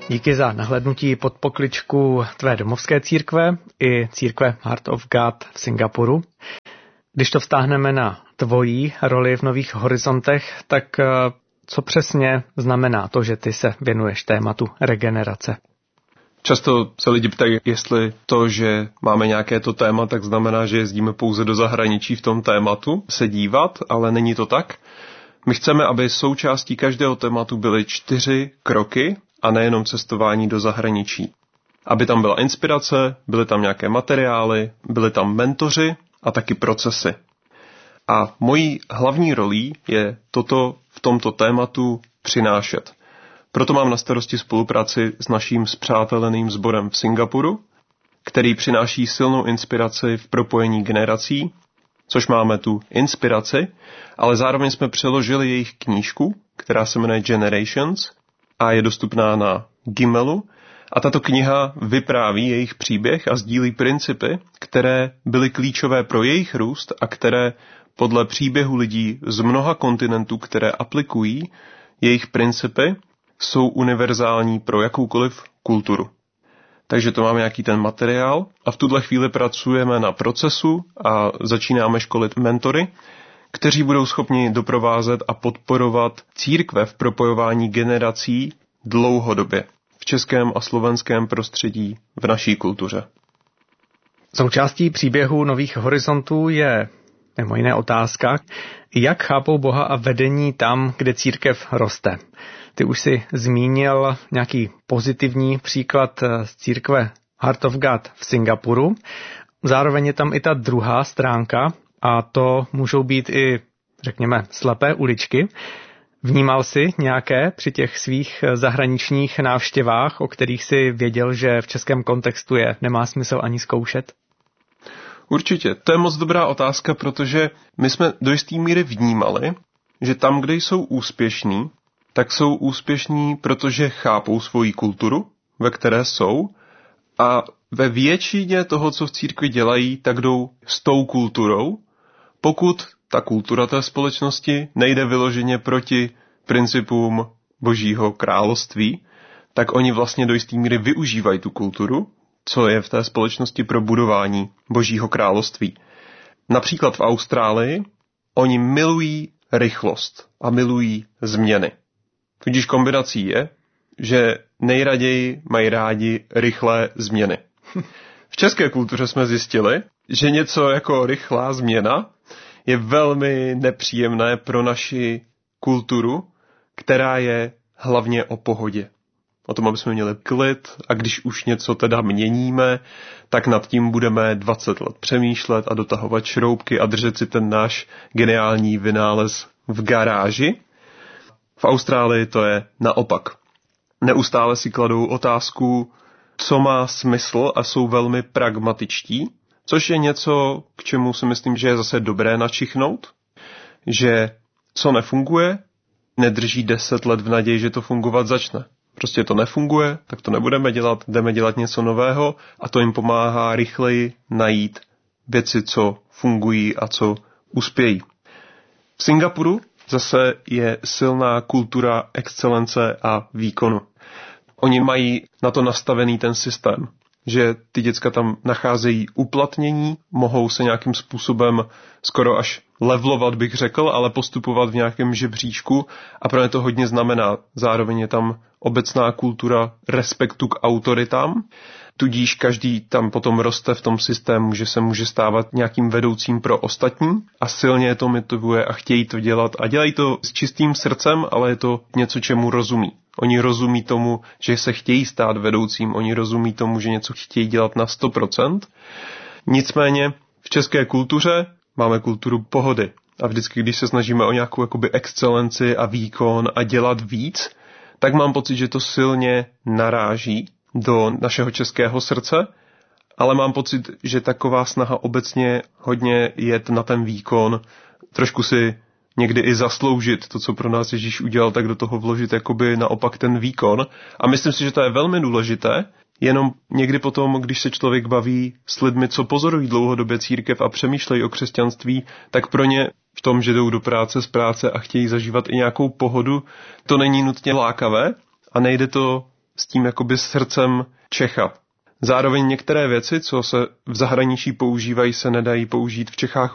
Díky za nahlédnutí pod pokličku tvé domovské církve i církve Heart of God v Singapuru. Když to vztáhneme na tvojí roli v Nových horizontech, tak co přesně znamená to, že ty se věnuješ tématu regenerace? Často se lidi ptají, jestli to, že máme nějaké to téma, tak znamená, že jezdíme pouze do zahraničí v tom tématu se dívat, ale není to tak. My chceme, aby součástí každého tématu byly 4 kroky a nejenom cestování do zahraničí. Aby tam byla inspirace, byly tam nějaké materiály, byly tam mentoři a taky procesy. A mojí hlavní rolí je toto v tomto tématu přinášet. Proto mám na starosti spolupráci s naším spřáteleným sborem v Singapuru, který přináší silnou inspiraci v propojení generací, což máme tu inspiraci, ale zároveň jsme přeložili jejich knížku, která se jmenuje Generations a je dostupná na Gimelu. A tato kniha vypráví jejich příběh a sdílí principy, které byly klíčové pro jejich růst a které podle příběhu lidí z mnoha kontinentů, které aplikují jejich principy, jsou univerzální pro jakoukoliv kulturu. Takže to máme nějaký ten materiál a v tuhle chvíli pracujeme na procesu a začínáme školit mentory, kteří budou schopni doprovázet a podporovat církve v propojování generací dlouhodobě v českém a slovenském prostředí v naší kultuře. Součástí příběhu Nových horizontů je mimo jiné otázka, jak chápou Boha a vedení tam, kde církev roste. Ty už si zmínil nějaký pozitivní příklad z církve Heart of God v Singapuru. Zároveň je tam i ta druhá stránka a to můžou být i, řekněme, slepé uličky. Vnímal jsi nějaké při těch svých zahraničních návštěvách, o kterých si věděl, že v českém kontextu je nemá smysl ani zkoušet? Určitě. To je moc dobrá otázka, protože my jsme do jisté míry vnímali, že tam, kde jsou úspěšní, tak jsou úspěšní, protože chápou svoji kulturu, ve které jsou, a ve většině toho, co v církvi dělají, tak jdou s tou kulturou, pokud ta kultura té společnosti nejde vyloženě proti principům Božího království, tak oni vlastně do jisté míry využívají tu kulturu, co je v té společnosti pro budování Božího království. Například v Austrálii oni milují rychlost a milují změny. Tudíž kombinací je, že nejraději mají rádi rychlé změny. V české kultuře jsme zjistili, že něco jako rychlá změna je velmi nepříjemné pro naši kulturu, která je hlavně o pohodě. O tom, aby jsme měli klid a když už něco teda měníme, tak nad tím budeme 20 let přemýšlet a dotahovat šroubky a držet si ten náš geniální vynález v garáži. V Austrálii to je naopak. Neustále si kladou otázku, co má smysl a jsou velmi pragmatičtí, což je něco, k čemu si myslím, že je zase dobré načichnout, že co nefunguje, nedrží 10 let v naději, že to fungovat začne. Prostě to nefunguje, tak to nebudeme dělat, jdeme dělat něco nového a to jim pomáhá rychleji najít věci, co fungují a co uspějí. V Singapuru zase je silná kultura excelence a výkonu. Oni mají na to nastavený ten systém, že ty děcka tam nacházejí uplatnění, mohou se nějakým způsobem skoro až levelovat, bych řekl, ale postupovat v nějakém žebříčku a pro ně to hodně znamená. Zároveň je tam obecná kultura respektu k autoritám, tudíž každý tam potom roste v tom systému, že se může stávat nějakým vedoucím pro ostatní a silně je to motivuje a chtějí to dělat a dělají to s čistým srdcem, ale je to něco, čemu rozumí. Oni rozumí tomu, že se chtějí stát vedoucím, oni rozumí tomu, že něco chtějí dělat na 100%. Nicméně v české kultuře máme kulturu pohody a vždycky, když se snažíme o nějakou jakoby excelenci a výkon a dělat víc, tak mám pocit, že to silně naráží do našeho českého srdce, ale mám pocit, že taková snaha obecně hodně jet na ten výkon, trošku si někdy i zasloužit to, co pro nás Ježíš udělal, tak do toho vložit jakoby naopak ten výkon. A myslím si, že to je velmi důležité, jenom někdy potom, když se člověk baví s lidmi, co pozorují dlouhodobě církev a přemýšlejí o křesťanství, tak pro ně v tom, že jdou do práce z práce a chtějí zažívat i nějakou pohodu, to není nutně lákavé a nejde to s tím jakoby srdcem Čecha. Zároveň některé věci, co se v zahraničí používají, se nedají použít v Čechách